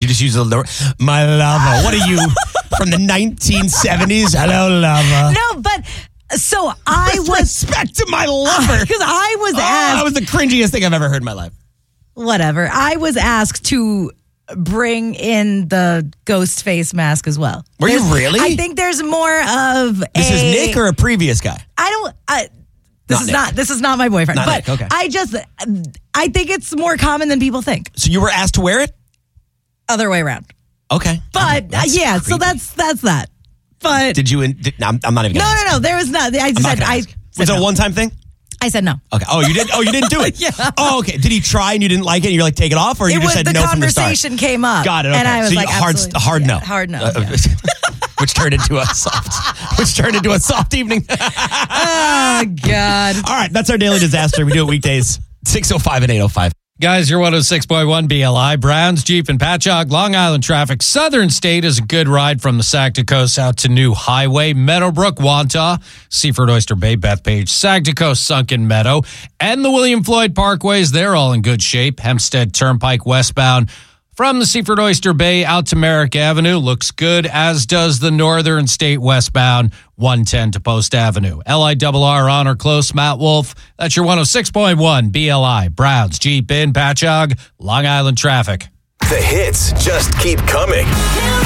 You just use my lover. What are you, from the 1970s? Hello, lover. No, but so I was... Respect to my lover. Because I was asked... That was the cringiest thing I've ever heard in my life. Whatever. I was asked to bring in the ghost face mask as well. Were you really? I think there's more of This is Nick or a previous guy? This is not my boyfriend. Not but Nick, okay. I think it's more common than people think. So you were asked to wear it? Other way around. Okay. But That's so creepy. that's that. But Did you? I'm not even gonna ask. no. There was not. I I'm not said gonna I. ask. Said Was it a no. one-time thing? I said no. Okay. Oh, you did. Oh, you didn't do it. Yeah. Oh, okay. Did he try and you didn't like it? And you're like, take it off, or you It just was said the no from the start? conversation came up. Got it. Okay. And I was so like, a hard no. Hard no. Yeah. Which turned into a soft evening. Oh God. All right, that's our daily disaster. We do it weekdays, 6:05 and 8:05. Guys, you're 106.1 BLI, Browns, Jeep, and Patchogue, Long Island traffic. Southern State is a good ride from the Sagta Coast out to New Highway, Meadowbrook, Wantagh, Seaford, Oyster Bay, Bethpage, Sagta Coast, Sunken Meadow, and the William Floyd Parkways. They're all in good shape. Hempstead Turnpike westbound from the Seaford Oyster Bay out to Merrick Avenue looks good, as does the Northern State westbound 110 to Post Avenue. LIRR on or close, Matt Wolf. That's your 106.1 BLI, Browns, Jeep, in Patchogue, Long Island traffic. The hits just keep coming.